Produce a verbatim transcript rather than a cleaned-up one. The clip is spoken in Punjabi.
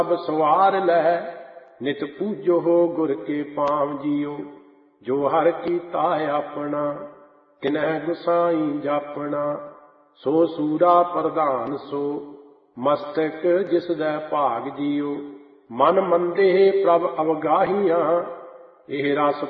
ਸਭ ਸਵਾਰ ਲੈ। ਨਿਤ ਪੂਜੋ ਗੁਰ ਕੇ ਪਾਵ ਜੀਓ। ਜੋ ਹਰ ਕੀਤਾ ਆਪਣਾ ਤਿਨਹਿ ਗੁਸਾਈ ਜਾਪਣਾ। ਸੋ ਸੂਰਾ ਪ੍ਰਧਾਨ ਸੋ ਮਸਤਕ ਜਿਸ ਦੈ ਭਾਗ ਜੀਓ। ਮਨ ਮੰਦੇ ਪ੍ਰਭ ਅਵਗਾਹੀਆਂ ਇਹ ਰਸ